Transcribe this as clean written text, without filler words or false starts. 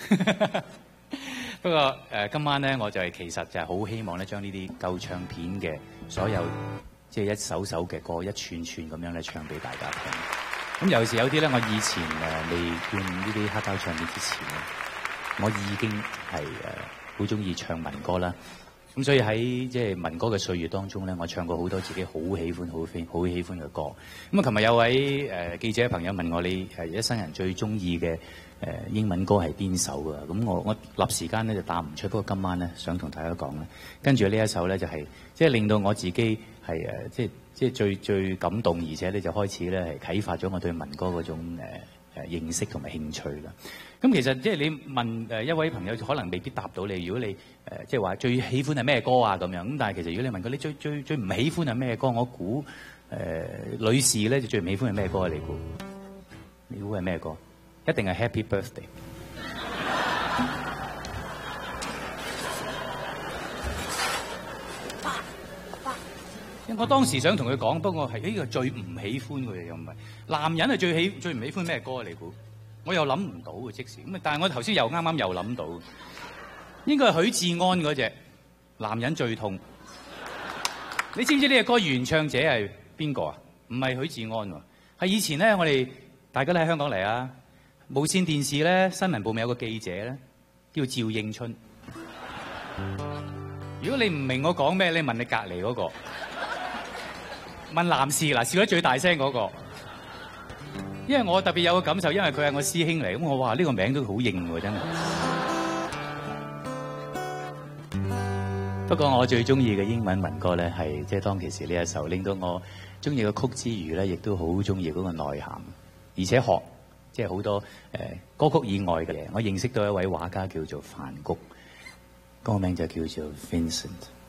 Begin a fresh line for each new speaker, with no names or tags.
不過今晚咧，我就係其實就係好希望咧，將呢啲舊唱片嘅所有即係一首首嘅歌，一串串咁樣咧唱俾大家聽。咁尤其是有啲咧，我以前未見呢啲黑膠唱片之前咧，我已經係好中意唱民歌啦。咁所以喺即係民歌嘅歲月當中咧，我唱過好多自己好喜歡、好喜歡嘅歌。咁啊，琴日有位記者朋友問我，你一生人最中意嘅英文歌係邊首啊？咁我立時間咧就答唔出。不過今晚咧想同大家講咧，跟住呢一首咧就係即係令到我自己係即係最感動，而且咧就開始咧係啟發咗我對民歌嗰種認識同埋興趣啦。咁其實即係你問一位朋友，可能未必答到你。如果你即係話最喜歡係咩歌啊咁樣，咁但係其實如果你問佢你最唔喜歡係咩歌，我估女士咧就最唔喜歡係咩歌啊？你估係咩歌？一定係 Happy Birthday。我當時想同佢講，不過係呢個最唔喜歡嘅又唔係。男人係最唔喜歡咩歌啊？你估？我又諗唔到嘅即時咁，但係我頭先又啱又諗到，應該係許志安嗰隻《男人最痛》。你知唔知呢隻歌原唱者係邊個啊？唔係許志安喎，係以前咧，我哋大家都喺香港嚟啊，無線電視咧新聞部咪有個記者咧，叫趙應春。如果你唔明我講咩，你問你隔離嗰個，問男士嗱，笑得最大聲嗰個。因為我特別有個感受，因為佢係我師兄嚟，咁我話呢個名都好應喎，真係。不過我最中意嘅英文民歌咧，係即係當其時呢一首，令到我中意個曲之餘咧，亦都好中意嗰個內涵，而且學即係好多歌曲以外嘅嘢。我認識到一位畫家叫做梵谷，歌名就叫做 Vincent。